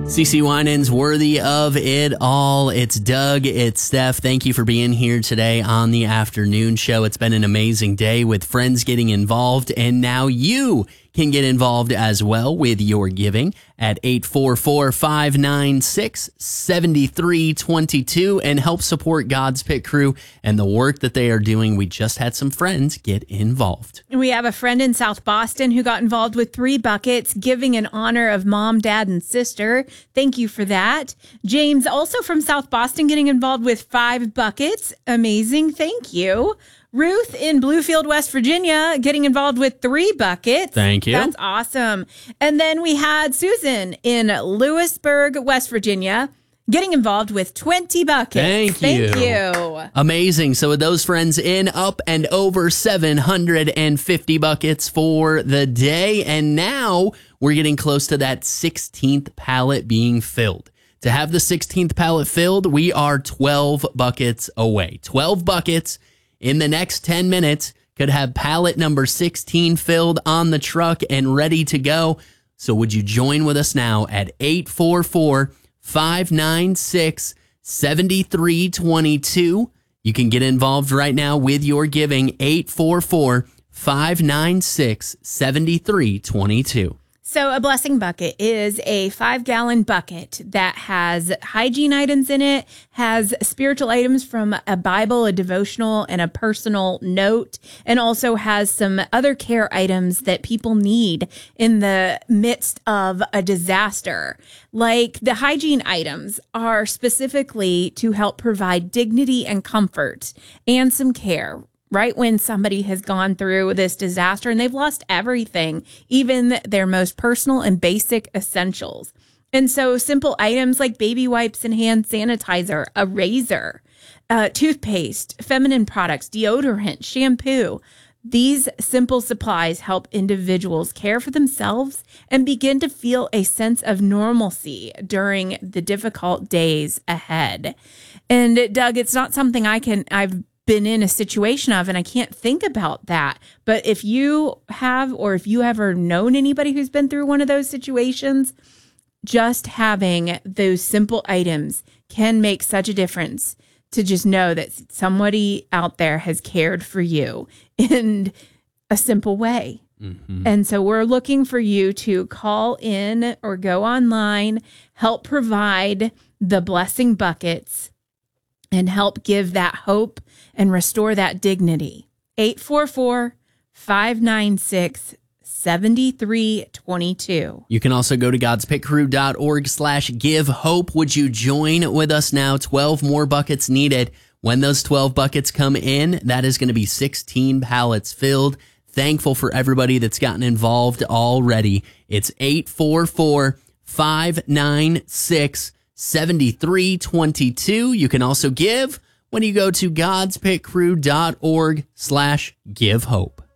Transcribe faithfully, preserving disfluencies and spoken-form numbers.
CeCe Winans, worthy of it all. It's Doug, it's Steph. Thank you for being here today on the afternoon show. It's been an amazing day with friends getting involved, and now you can get involved as well with your giving at eight four four, five nine six, seven three two two and help support God's Pit Crew and the work that they are doing. We just had some friends get involved. We have a friend in South Boston who got involved with three buckets, giving in honor of mom, dad, and sister. Thank you for that. James, also from South Boston, getting involved with five buckets. Amazing. Thank you. Ruth in Bluefield, West Virginia, getting involved with three buckets. Thank you. That's awesome. And then we had Susan in Lewisburg, West Virginia, getting involved with twenty buckets. Thank you. Thank you. Amazing. So with those friends in, up and over seven hundred fifty buckets for the day. And now we're getting close to that sixteenth pallet being filled. To have the sixteenth pallet filled, we are twelve buckets away. twelve buckets in the next ten minutes could have pallet number sixteen filled on the truck and ready to go. So would you join with us now at eight four four, five nine six, seven three two two? You can get involved right now with your giving, eight four four, five nine six, seven three two two. So a blessing bucket is a five-gallon bucket that has hygiene items in it, has spiritual items from a Bible, a devotional, and a personal note, and also has some other care items that people need in the midst of a disaster. Like the hygiene items are specifically to help provide dignity and comfort and some care right when somebody has gone through this disaster and they've lost everything, even their most personal and basic essentials. And so simple items like baby wipes and hand sanitizer, a razor, uh, toothpaste, feminine products, deodorant, shampoo. These simple supplies help individuals care for themselves and begin to feel a sense of normalcy during the difficult days ahead. And Doug, it's not something I can, I've been in a situation of, and I can't think about that. But if you have, or if you ever known anybody who's been through one of those situations, just having those simple items can make such a difference to just know that somebody out there has cared for you in a simple way. Mm-hmm. And so we're looking for you to call in or go online, help provide the blessing buckets, and help give that hope and restore that dignity. eight four four, five nine six, seven three two two. You can also go to godspitcrew.org slash give hope. Would you join with us now? twelve more buckets needed. When those twelve buckets come in, that is going to be sixteen pallets filled. Thankful for everybody that's gotten involved already. It's eight four four, five nine six, seven three two two. You can also give when you go to godspitcrew.org slash give hope.